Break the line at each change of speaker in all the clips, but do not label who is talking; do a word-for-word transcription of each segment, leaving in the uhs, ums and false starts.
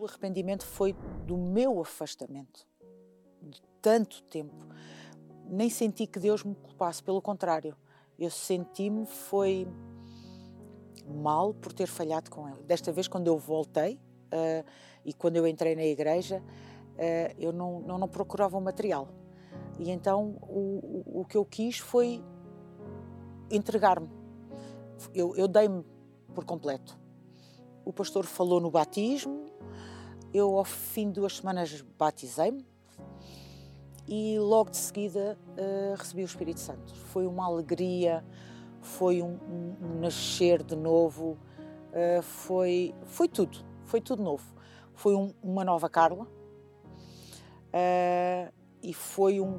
O arrependimento foi do meu afastamento, de tanto tempo. Nem senti que Deus me culpasse, pelo contrário. Eu senti-me foi mal por ter falhado com Ele. Desta vez, quando eu voltei uh, e quando eu entrei na igreja, uh, eu não, não, não procurava o material. E então o, o, o que eu quis foi entregar-me. Eu, eu dei-me por completo. O pastor falou no batismo, eu ao fim de duas semanas batizei-me e logo de seguida uh, recebi o Espírito Santo. Foi uma alegria, foi um, um, um nascer de novo, uh, foi, foi tudo, foi tudo novo. Foi um, uma nova Carla uh, e foi um,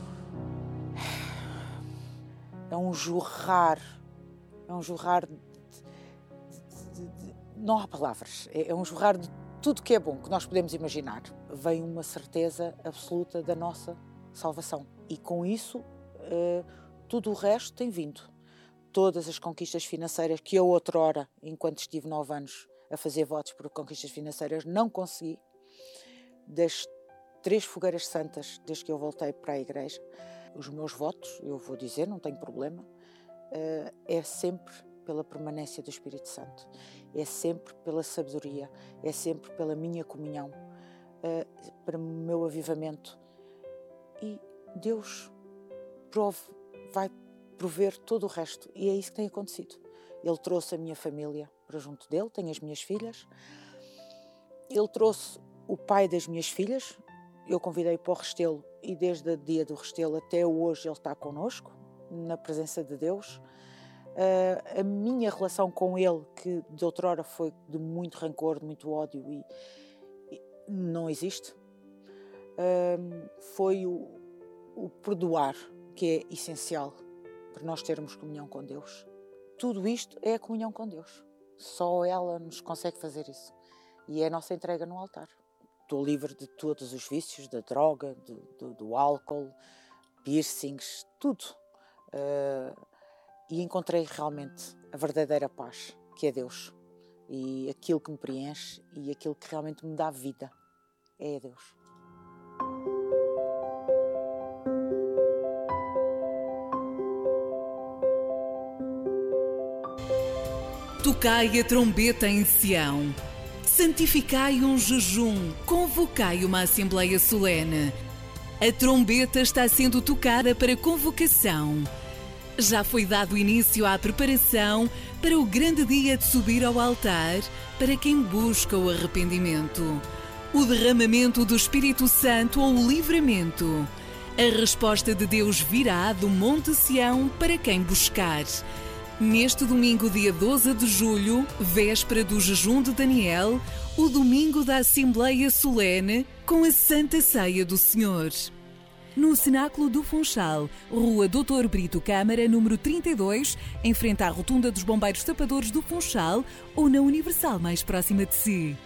é um jorrar, é um jorrar, de, de, de, não há palavras, é, é um jorrar de tudo que é bom, que nós podemos imaginar. Vem uma certeza absoluta da nossa salvação. E com isso, uh, tudo o resto tem vindo. Todas as conquistas financeiras que eu outrora, enquanto estive nove anos a fazer votos por conquistas financeiras, não consegui. Das três fogueiras santas, desde que eu voltei para a igreja, os meus votos, eu vou dizer, não tenho problema, uh, é sempre pela permanência do Espírito Santo, é sempre pela sabedoria, é sempre pela minha comunhão, uh, para o meu avivamento. E Deus prove, vai prover todo o resto, e é isso que tem acontecido. Ele trouxe a minha família para junto dele, tenho as minhas filhas, ele trouxe o pai das minhas filhas, eu convidei para o Restelo, e desde o dia do Restelo até hoje ele está connosco, na presença de Deus. Uh, a minha relação com ele, que de outrora foi de muito rancor, de muito ódio, e, e não existe, uh, foi o, o perdoar, que é essencial para nós termos comunhão com Deus. Tudo isto é a comunhão com Deus. Só ela nos consegue fazer isso. E é a nossa entrega no altar. Estou livre de todos os vícios, da droga, do, do, do álcool, piercings, tudo. Uh, E encontrei realmente a verdadeira paz, que é Deus. E aquilo que me preenche e aquilo que realmente me dá vida é Deus.
Tocai a trombeta em Sião. Santificai um jejum. Convocai uma assembleia solene. A trombeta está sendo tocada para convocação. Já foi dado início à preparação para o grande dia de subir ao altar para quem busca o arrependimento, o derramamento do Espírito Santo ou o livramento. A resposta de Deus virá do Monte Sião para quem buscar. Neste domingo, dia doze de julho, véspera do jejum de Daniel, o domingo da Assembleia Solene com a Santa Ceia do Senhor. No Cenáculo do Funchal, Rua doutor Brito Câmara, número trinta e dois, em frente à Rotunda dos Bombeiros Tapadores do Funchal, ou na Universal mais próxima de si.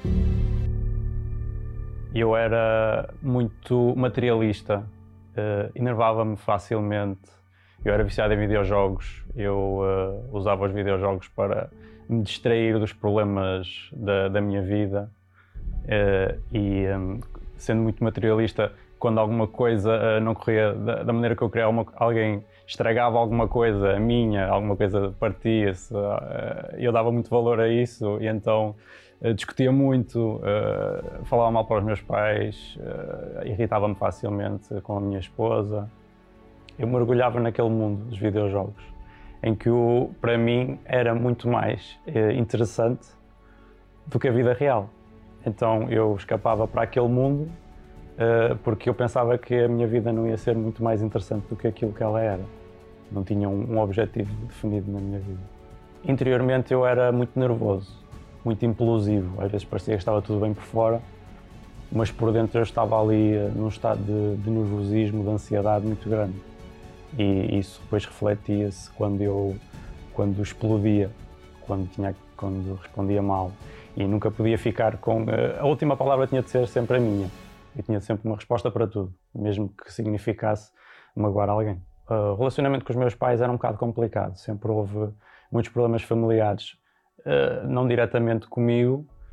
Eu era muito materialista, uh, enervava-me facilmente, eu era viciado em videojogos, eu uh, usava os videojogos para me distrair dos problemas da, da minha vida uh, e, um, sendo muito materialista, quando alguma coisa uh, não corria da, da maneira que eu queria, uma, alguém estragava alguma coisa minha, alguma coisa partia-se, uh, eu dava muito valor a isso e então uh, discutia muito, uh, falava mal para os meus pais, uh, irritava-me facilmente com a minha esposa. Eu mergulhava naquele mundo dos videojogos, em que o, para mim era muito mais uh, interessante do que a vida real. Então eu escapava para aquele mundo Uh, porque eu pensava que a minha vida não ia ser muito mais interessante do que aquilo que ela era. Não tinha um, um objetivo definido na minha vida. Interiormente eu era muito nervoso, muito implosivo. Às vezes parecia que estava tudo bem por fora, mas por dentro eu estava ali uh, num estado de, de nervosismo, de ansiedade muito grande. E isso depois refletia-se quando eu quando explodia, quando, tinha, quando respondia mal. E nunca podia ficar com... Uh, a última palavra tinha de ser sempre a minha. Eu tinha sempre uma resposta para tudo, mesmo que significasse magoar alguém. O relacionamento com os meus pais era um bocado complicado, sempre houve muitos problemas familiares, não diretamente comigo,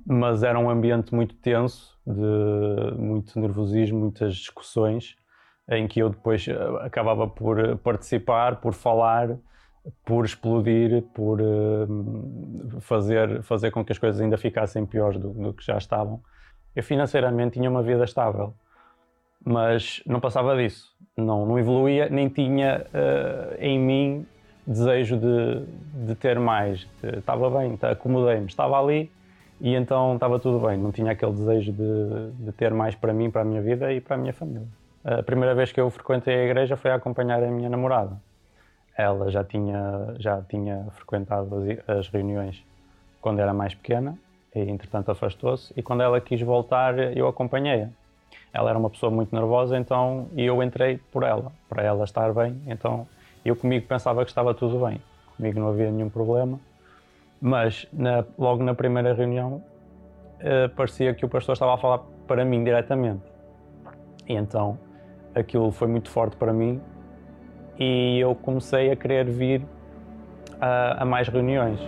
mas era um ambiente muito tenso, de muito nervosismo, muitas discussões, em que eu depois acabava por participar, por falar, por explodir, por uh, fazer, fazer com que as coisas ainda ficassem piores do, do que já estavam. Eu financeiramente tinha uma vida estável, mas não passava disso, não, não evoluía, nem tinha uh, em mim desejo de, de ter mais. De, estava bem, acomodei-me, estava ali e então estava tudo bem, não tinha aquele desejo de, de ter mais para mim, para a minha vida e para a minha família. A primeira vez que eu frequentei a igreja foi a acompanhar a minha namorada. Ela já tinha, já tinha frequentado as, as reuniões quando era mais pequena e entretanto afastou-se, e quando ela quis voltar eu acompanhei-a. Ela era uma pessoa muito nervosa, então eu entrei por ela, para ela estar bem, então eu comigo pensava que estava tudo bem, comigo não havia nenhum problema, mas na, logo na primeira reunião uh, parecia que o pastor estava a falar para mim diretamente, e então aquilo foi muito forte para mim e eu comecei a querer vir a, a mais reuniões.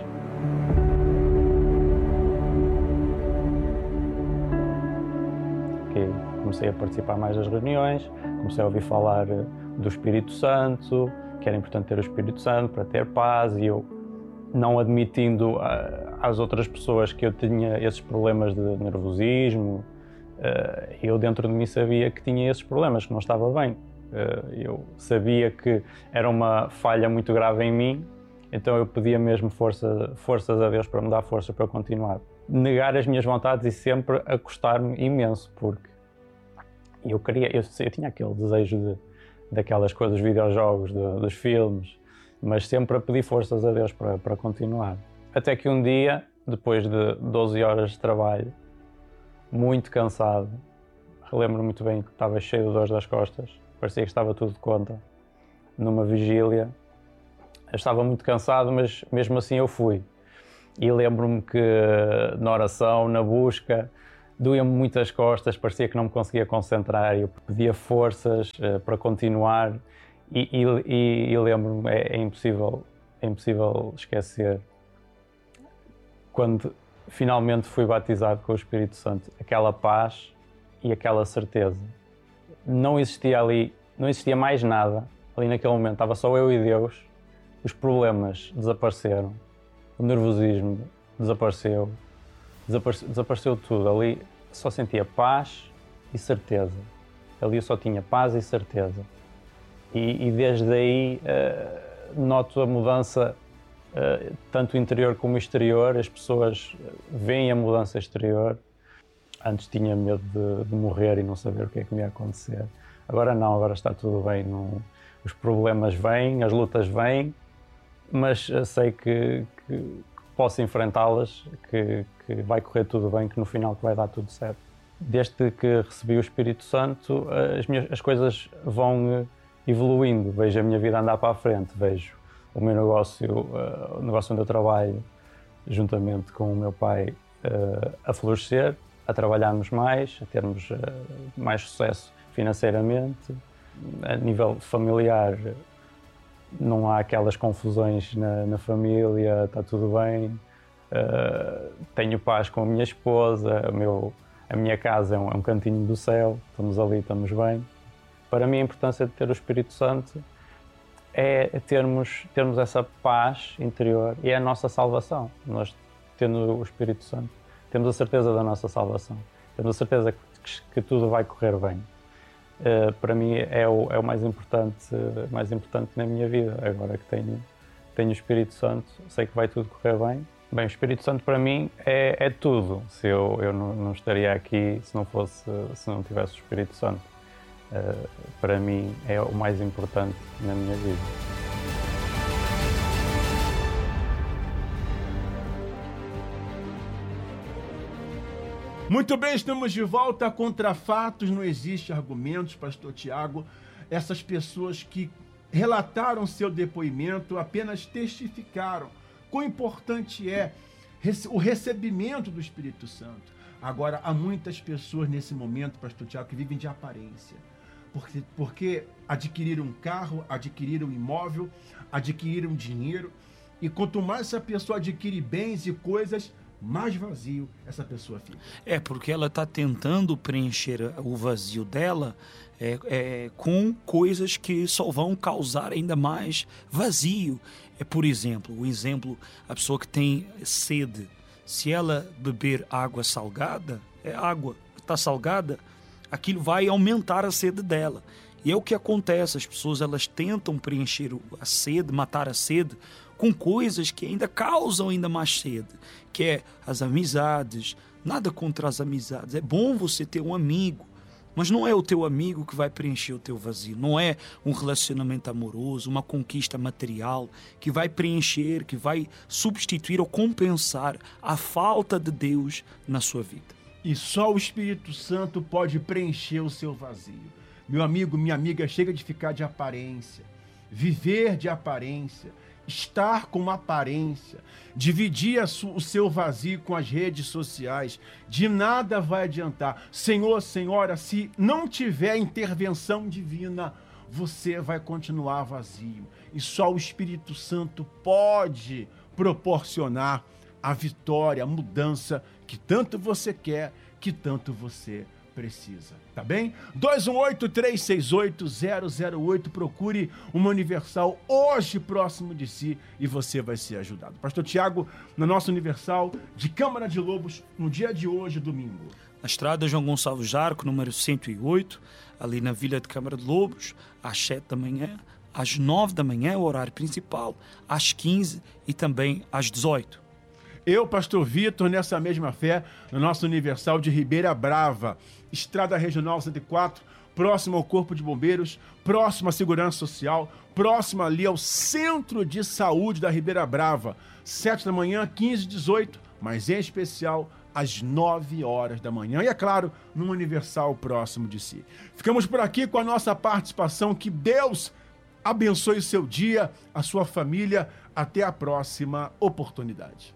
Okay. Comecei a participar mais das reuniões, comecei a ouvir falar do Espírito Santo, que era importante ter o Espírito Santo para ter paz, e eu, não admitindo às outras pessoas que eu tinha esses problemas de nervosismo, eu dentro de mim sabia que tinha esses problemas, que não estava bem. Eu sabia que era uma falha muito grave em mim, então eu pedia mesmo força, forças a Deus para me dar força para continuar. Negar as minhas vontades e sempre acostar-me imenso, porque eu queria, eu, eu tinha aquele desejo de, daquelas coisas, dos videojogos, de, dos filmes, mas sempre a pedir forças a Deus para, para continuar. Até que um dia, depois de doze horas de trabalho, muito cansado, relembro muito bem que estava cheio de dores das costas, parecia que estava tudo de conta, numa vigília. Eu estava muito cansado, mas mesmo assim eu fui. E lembro-me que na oração, na busca, doía-me muito as costas, parecia que não me conseguia concentrar, eu pedia forças uh, para continuar e, e, e, e lembro-me, é, é, impossível, é impossível esquecer, quando finalmente fui batizado com o Espírito Santo, aquela paz e aquela certeza. Não existia ali, não existia mais nada ali naquele momento, estava só eu e Deus, os problemas desapareceram, o nervosismo desapareceu, desapareceu, desapareceu tudo, ali só sentia paz e certeza, ali eu só tinha paz e certeza. E, e desde aí uh, noto a mudança, uh, tanto interior como exterior, as pessoas veem a mudança exterior. Antes tinha medo de, de morrer e não saber o que é que me ia acontecer. Agora não, agora está tudo bem. Não, os problemas vêm, as lutas vêm, mas sei que, que posso enfrentá-las, que, que vai correr tudo bem, que no final que vai dar tudo certo. Desde que recebi o Espírito Santo, as, minhas, as coisas vão evoluindo. Vejo a minha vida andar para a frente, vejo o meu negócio, o negócio onde eu trabalho, juntamente com o meu pai, a florescer, a trabalharmos mais, a termos mais sucesso financeiramente. A nível familiar, não há aquelas confusões na, na família, está tudo bem. Uh, tenho paz com a minha esposa, o meu, a minha casa é um, é um cantinho do céu, estamos ali, estamos bem. Para mim a importância de ter o Espírito Santo é termos, termos essa paz interior e é a nossa salvação. Nós, tendo o Espírito Santo, temos a certeza da nossa salvação, temos a certeza que, que tudo vai correr bem. Uh, para mim é o, é o mais importante, uh, mais importante na minha vida. Agora que tenho, tenho o Espírito Santo, sei que vai tudo correr bem. Bem, o Espírito Santo para mim é, é tudo. Se eu, eu não, não estaria aqui se não fosse, se não tivesse o Espírito Santo. Uh, para mim é o mais importante na minha vida.
Muito bem, estamos de volta. Contra fatos não existe argumentos, pastor Tiago. Essas pessoas que relataram seu depoimento apenas testificaram quão importante é o recebimento do Espírito Santo. Agora, há muitas pessoas nesse momento, pastor Tiago, que vivem de aparência. Porque, porque adquiriram um carro, adquiriram um imóvel, adquiriram dinheiro. E quanto mais essa pessoa adquire bens e coisas, mais vazio essa pessoa fica.
É, porque ela está tentando preencher o vazio dela é, é, com coisas que só vão causar ainda mais vazio. É, por exemplo, o exemplo, a pessoa que tem sede, se ela beber água salgada, é água, está salgada, aquilo vai aumentar a sede dela. E é o que acontece, as pessoas elas tentam preencher a sede, matar a sede, com coisas que ainda causam ainda mais sede, que é as amizades. Nada contra as amizades, é bom você ter um amigo, mas não é o teu amigo que vai preencher o teu vazio, não é um relacionamento amoroso, uma conquista material que vai preencher, que vai substituir ou compensar a falta de Deus na sua vida.
E só o Espírito Santo pode preencher o seu vazio. Meu amigo, minha amiga, chega de ficar de aparência, viver de aparência, estar com uma aparência, dividir a su- o seu vazio com as redes sociais, de nada vai adiantar. Senhor, Senhora, se não tiver intervenção divina, você vai continuar vazio. E só o Espírito Santo pode proporcionar a vitória, a mudança que tanto você quer, que tanto você precisa, tá bem? dois um oito, três seis oito, zero zero oito, procure uma Universal hoje próximo de si e você vai ser ajudado. Pastor Tiago, na nossa Universal de Câmara de Lobos, no dia de hoje, domingo.
Na estrada João Gonçalves Jarco, número cento e oito, ali na Vila de Câmara de Lobos, às sete da manhã, às nove da manhã, o horário principal, às quinze e também às dezoito.
Eu, Pastor Vitor, nessa mesma fé, na nossa Universal de Ribeira Brava, Estrada Regional cento e quatro, próximo ao Corpo de Bombeiros, próximo à Segurança Social, próximo ali ao Centro de Saúde da Ribeira Brava, sete da manhã, quinze e dezoito, mas em especial às nove horas da manhã. E é claro, num Universal próximo de si. Ficamos por aqui com a nossa participação. Que Deus abençoe o seu dia, a sua família. Até a próxima oportunidade.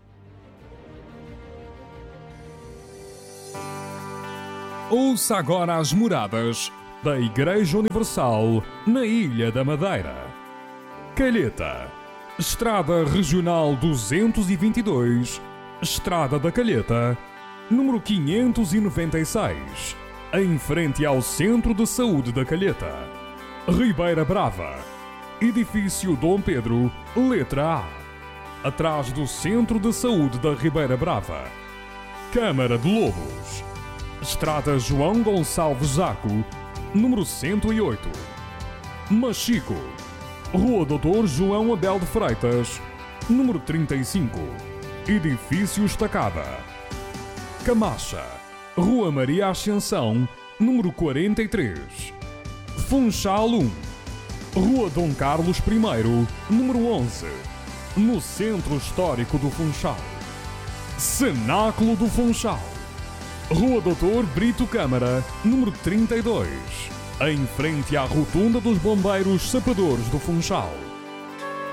Ouça agora as moradas da Igreja Universal na Ilha da Madeira. Calheta, Estrada Regional duzentos e vinte e dois, Estrada da Calheta, número quinhentos e noventa e seis, em frente ao Centro de Saúde da Calheta. Ribeira Brava, Edifício Dom Pedro, letra A, atrás do Centro de Saúde da Ribeira Brava. Câmara de Lobos, Estrada João Gonçalves Jarco, número cento e oito. Machico, Rua doutor João Abel de Freitas, número trinta e cinco, Edifício Estacada. Camacha, Rua Maria Ascensão, número quarenta e três. Funchal um, Rua Dom Carlos I, número onze, no Centro Histórico do Funchal. Cenáculo do Funchal, Rua doutor Brito Câmara, número trinta e dois, em frente à Rotunda dos Bombeiros Sapadores do Funchal.